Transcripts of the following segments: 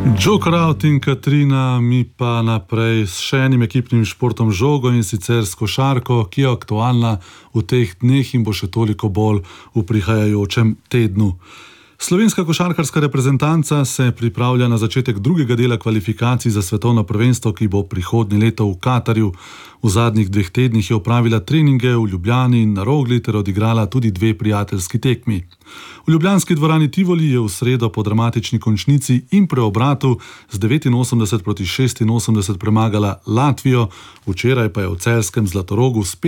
Joker Out in Katrina, mi pa naprej s še enim ekipnim športom žogo, in sicer s košarko, ki je aktualna v teh dneh in bo še toliko bolj v prihajajočem tednu. Slovenska košarkarska reprezentanca se pripravlja na začetek drugega dela kvalifikacij za svetovno prvenstvo, ki bo prihodnje leto v Katarju. V zadnjih 2 tednih je opravila treninge v Ljubljani in na Rogli ter odigrala tudi 2 prijateljski tekmi. V ljubljanski dvorani Tivoli je v sredo po dramatični končnici in preobratu z 89-86 premagala Latvijo, včeraj pa je v celjskem Zlatorogu s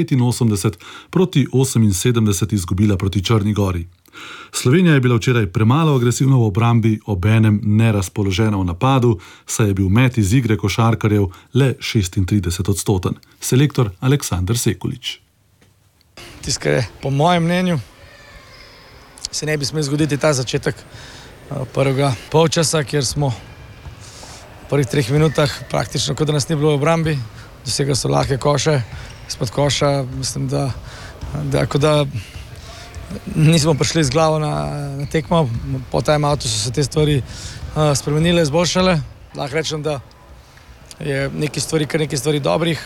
85-78 izgubila proti Črni Gori. Slovenija je bila včeraj premalo agresivna v obrambi, obenem nerazpoložena v napadu, saj je bil met iz igre košarkarjev le 36%. Selektor Aleksander Sekulič. Tisto, po mojem mnenju, se ne bi smel zgoditi ta začetek prvega polčasa, kjer smo v prvih 3 minutah praktično, kot da nas ni bilo v obrambi, dosegli so lahke koše, izpod koša, mislim, da nismo prišli z glavo na tekmo. Po timeoutu so se te stvari spremenile, izboljšale. Lahko rečem, da je nekaj stvari dobrih,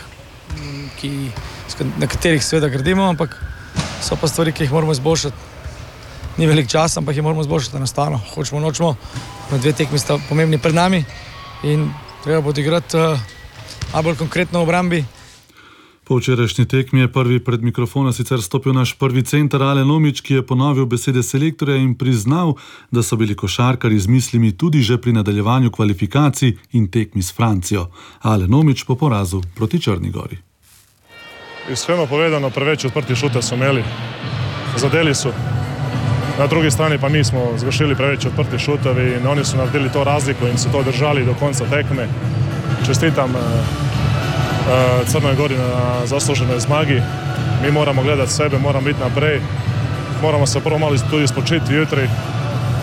na katerih seveda gradimo, ampak so pa stvari, ki jih moramo izboljšati. Ni velik čas, ampak jih moramo izboljšati enostavno. Hočemo, nočemo, 2 tekmi sta pomembni pred nami in treba bo odigrati bolj konkretno v obrambi. Po včerajšnji tekmi je prvi pred mikrofona sicer stopil naš prvi center Alen Omić, ki je ponovil besede selektorja in priznal, da so bili košarkarji z mislimi tudi že pri nadaljevanju kvalifikacij in tekmi s Francijo. Alen Omić po porazu proti Črni Gori. Iskreno povedano, preveč odprtih šutov so imeli. Zadeli so. Na drugi strani pa mi smo zgrešili preveč odprtih šutov in oni so naredili to razliko in so to držali do konca tekme. Čestitam Crnoj Gori na zasluženoj zmagi. Mi moramo gledati sebe, moramo biti naprej. Moramo se prvo malo tudi spočiti jutri.